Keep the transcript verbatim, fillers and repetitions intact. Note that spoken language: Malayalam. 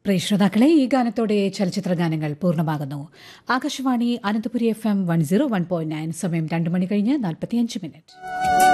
പ്രിയ ശ്രോതാക്കളെ, ഈ ഗാനത്തോടെ ചലച്ചിത്ര ഗാനങ്ങൾ പൂർണ്ണമാകുന്നു. Akashvani Ananthapuri F M one zero one point nine, സമയം രണ്ട് മണി കഴിഞ്ഞ് നാൽപ്പത്തിയഞ്ച് മിനിറ്റ്.